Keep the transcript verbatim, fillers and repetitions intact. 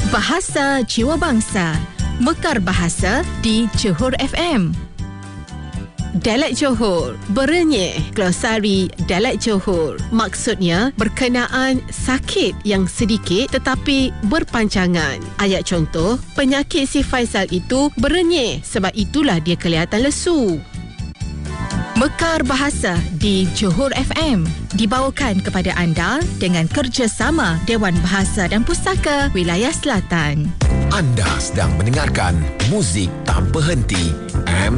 Bahasa Jiwa Bangsa. Mekar bahasa di Johor F M. Dialek Johor, berenyih, glosari dialek Johor. Maksudnya berkenaan sakit yang sedikit tetapi berpanjangan. Ayat contoh, penyakit si Faizal itu berenyih, sebab itulah dia kelihatan lesu. Mekar bahasa di Johor F M dibawakan kepada anda dengan kerjasama Dewan Bahasa dan Pustaka Wilayah Selatan. Anda sedang mendengarkan muzik tanpa henti. M